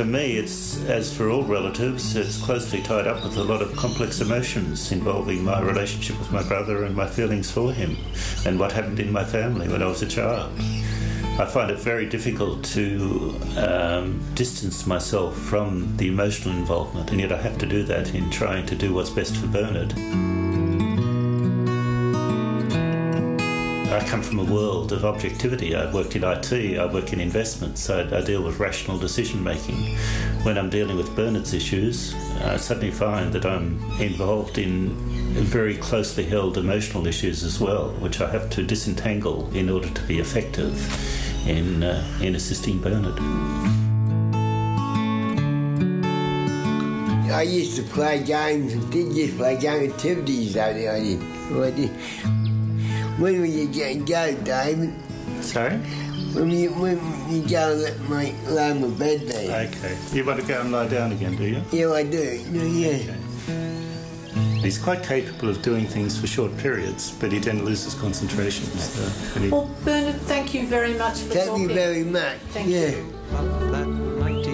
For me, it's, as for all relatives, it's closely tied up with a lot of complex emotions involving my relationship with my brother and my feelings for him and what happened in my family when I was a child. I find it very difficult to distance myself from the emotional involvement, and yet I have to do that in trying to do what's best for Bernard. I come from a world of objectivity. I worked in IT, I work in investments, I deal with rational decision making. When I'm dealing with Bernard's issues, I suddenly find that I'm involved in very closely held emotional issues as well, which I have to disentangle in order to be effective in assisting Bernard. I used to play games and did just play game activities though, I did. When will you go, David? Sorry? When you go and let me lay in my bed there. Okay. You want to go and lie down again, do you? Yeah, I do. Yeah. Okay. He's quite capable of doing things for short periods, but he then loses concentration. So, Well, Bernard, thank you very much for talking. Thank you very much. Thank you.